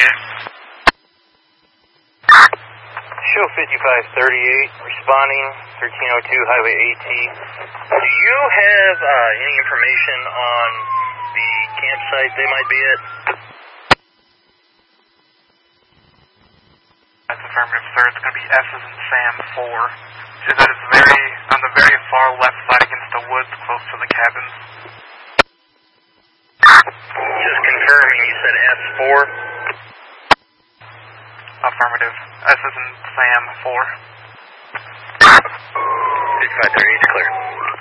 Show 5538, responding 1302 Highway AT. Do you have any information on the campsite they might be at? That's affirmative, sir. It's going to be S as in Sam 4. That is on the very far left side against the woods close to the cabins. Just confirming, you said S4? Affirmative. S as in Sam 4. 5538 is clear.